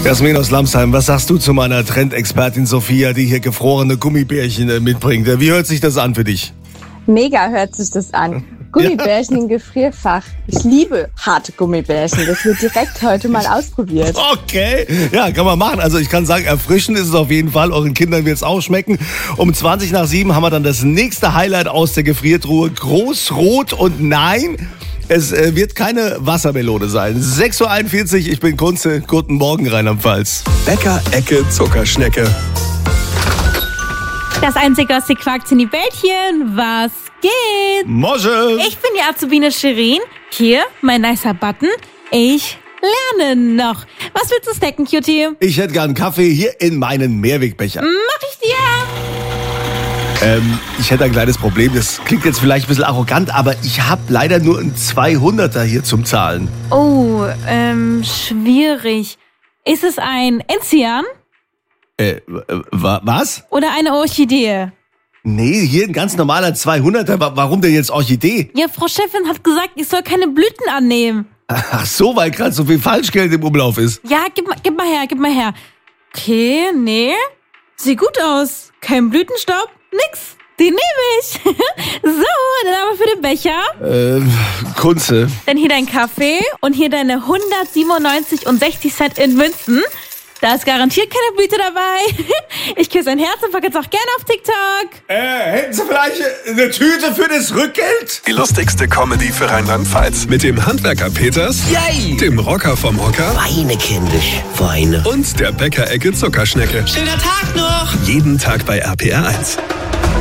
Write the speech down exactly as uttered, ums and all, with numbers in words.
Jasmin aus Lamsheim, was sagst du zu meiner Trendexpertin Sophia, die hier gefrorene Gummibärchen äh, mitbringt? Wie hört sich das an für dich? Mega hört sich das an. Gummibärchen ja. Im Gefrierfach. Ich liebe harte Gummibärchen. Das wird direkt heute mal ausprobiert. Okay, ja, kann man machen. Also ich kann sagen, erfrischend ist es auf jeden Fall. Euren Kindern wird es auch schmecken. Um zwanzig nach sieben haben wir dann das nächste Highlight aus der Gefriertruhe. Großrot und nein, es äh, wird keine Wassermelone sein. sechs Uhr einundvierzig, ich bin Kunze. Guten Morgen, Rheinland-Pfalz. Bäcker-Ecke Zuckerschnecke. Das einzige aus die Quark-Zinni-Bällchen, was geht? Mosche! Ich bin die Azubine Shirin. Hier, mein nicer Button. Ich lerne noch. Was willst du snacken, Cutie? Ich hätte gern einen Kaffee hier in meinen Mehrwegbecher. Mach ich dir! Ähm, ich hätte ein kleines Problem. Das klingt jetzt vielleicht ein bisschen arrogant, aber ich habe leider nur einen zweihunderter hier zum Zahlen. Oh, ähm, schwierig. Ist es ein Enzian? Äh, wa- was? Oder eine Orchidee? Nee, hier ein ganz normaler zweihunderter. Warum denn jetzt Orchidee? Ja, Frau Chefin hat gesagt, ich soll keine Blüten annehmen. Ach so, weil gerade so viel Falschgeld im Umlauf ist. Ja, gib mal, gib mal her, gib mal her. Okay, nee. Sieht gut aus. Kein Blütenstaub, nix. Den nehme ich. So, dann aber für den Becher. Äh, Kunze. Dann hier dein Kaffee und hier deine hundertsiebenundneunzig und sechzig Cent in Münzen. Da ist garantiert keine Blüte dabei. Ich küsse ein Herz und vergesse auch gerne auf TikTok. Äh, hätten Sie vielleicht eine Tüte für das Rückgeld? Die lustigste Comedy für Rheinland-Pfalz. Mit dem Handwerker Peters, Yay! dem Rocker vom Hocker Weine, kindisch, Weine. und der Bäcker-Ecke Zuckerschnecke. Schöner Tag noch! Jeden Tag bei R P R eins.